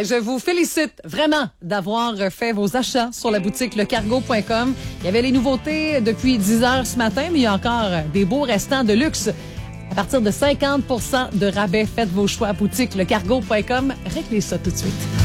Je vous félicite vraiment d'avoir fait vos achats sur la boutique lecargo.com. Il y avait les nouveautés depuis 10 heures ce matin, mais il y a encore des beaux restants de luxe. À partir de 50% de rabais, faites vos choix à boutique lecargo.com. Réglez ça tout de suite.